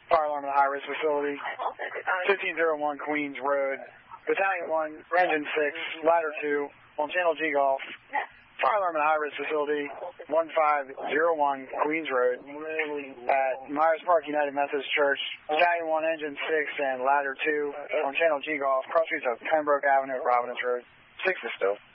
Fire alarm at the high-risk facility. 1501 Queens Road. Battalion 1, Engine 6, Ladder 2, on Channel G Golf. Fire alarm at the high-risk facility. 1501 Queens Road. At Myers Park United Methodist Church. Battalion 1, Engine 6, and Ladder 2, on Channel G Golf. Cross streets of Pembroke Avenue at Providence Road. 6 is still.